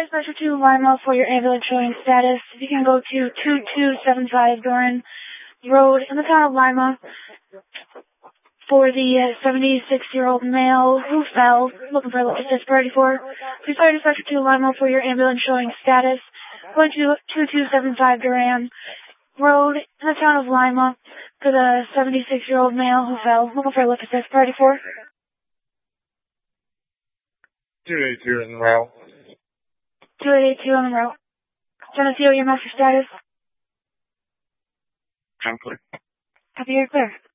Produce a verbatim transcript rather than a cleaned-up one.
dispatcher to Lima for your ambulance showing status. If you can go to two two seven five Doran Road in the town of Lima for the seventy-six-year-old male who fell, looking for a assist priority for. Please fire dispatcher to Lima for your ambulance showing status. Going to two two seven five Duran Road in the town of Lima for the seventy-six-year-old male who fell, looking for a lift assist priority for. two eighty-two in the route. two eighty-two on the route. Trying to see what your master status. I'm clear. Copy, you're clear.